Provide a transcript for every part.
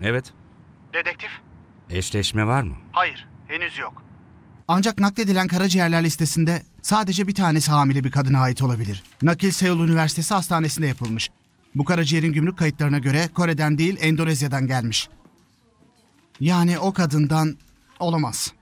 Evet. Dedektif? Eşleşme var mı? Hayır, henüz yok. Ancak nakledilen karaciğerler listesinde sadece bir tanesi hamile bir kadına ait olabilir. Nakil Seul Üniversitesi Hastanesi'nde yapılmış. Bu karaciğerin gümrük kayıtlarına göre Kore'den değil Endonezya'dan gelmiş. Yani o kadından olamaz.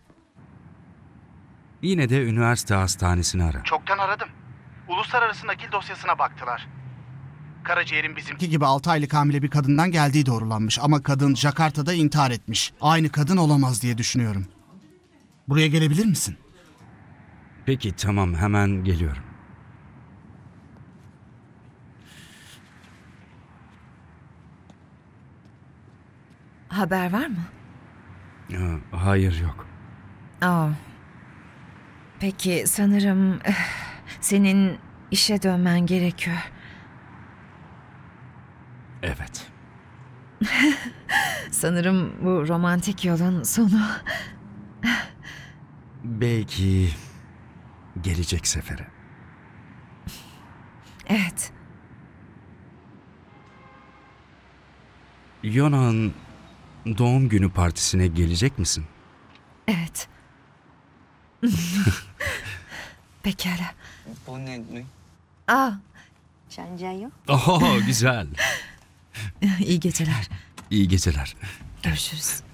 Yine de üniversite hastanesini ara. Çoktan aradım. Uluslararası nakil dosyasına baktılar. Karaciğerin bizimki... Ki gibi 6 aylık hamile bir kadından geldiği doğrulanmış ama kadın Jakarta'da intihar etmiş. Aynı kadın olamaz diye düşünüyorum. Buraya gelebilir misin? Peki tamam, hemen geliyorum. Haber var mı? Hayır, yok. Aa. Peki sanırım senin işe dönmen gerekiyor. Evet. Sanırım bu romantik yolun sonu. Belki gelecek sefere. Evet. Yona'nın doğum günü partisine gelecek misin? Evet. Pekala. Aa, 잘 자요? Oho, güzel. iyi geceler. İyi geceler. Görüşürüz.